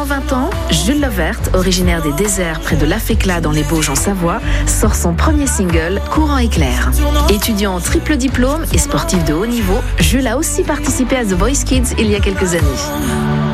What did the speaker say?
20 ans, Jules Lovert, originaire des déserts près de Laféclat dans les Bauges en Savoie, sort son premier single, Courant éclair. Étudiant en triple diplôme et sportif de haut niveau, Jules a aussi participé à The Voice Kids il y a quelques années.